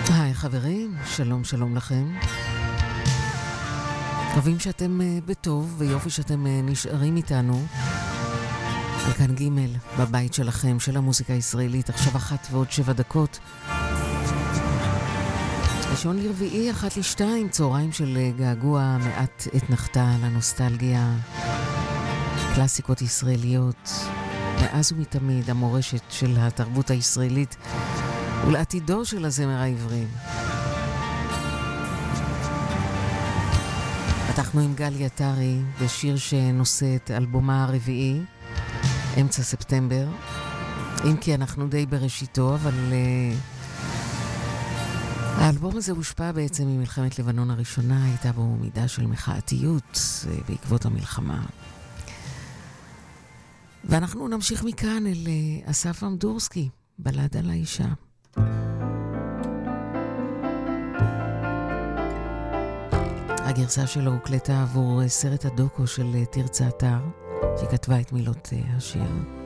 היי חברים, שלום שלום לכם. מקווים שאתם בטוב ויופי שאתם נשארים איתנו על כאן ג' בבית שלכם של המוזיקה הישראלית. עכשיו 1:07. ראשון לרביעי 1:02, צהריים של געגוע, מעט אתנחתה לנוסטלגיה, קלאסיקות ישראליות מאז ומתמיד, המורשת של התרבות הישראלית ולעתידו של הזמר העברי. פתחנו עם גלי עטרי בשיר שנושא את אלבומה הרביעי, אמצע ספטמבר, אם כי אנחנו די בראשיתו, אבל האלבום הזה הושפע בעצם ממלחמת לבנון הראשונה, הייתה בו מידה של מחאתיות בעקבות המלחמה. ואנחנו נמשיך מכאן אל אסף אמדורסקי, בלד על האישה. הגרסה שלו הוקלטה עבור סרט הדוקו של תרצה אתר, שכתבה את מילות השיר.